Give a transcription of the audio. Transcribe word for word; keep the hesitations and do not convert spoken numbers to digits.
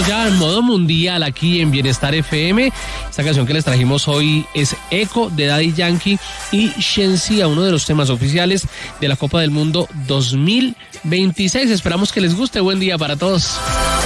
ya en modo mundial aquí en Bienestar F M. Esta canción que les trajimos hoy es Echo de Daddy Yankee y Shensia, uno de los temas oficiales de la Copa del Mundo dos mil veintiséis. Esperamos que les guste. Buen día para todos.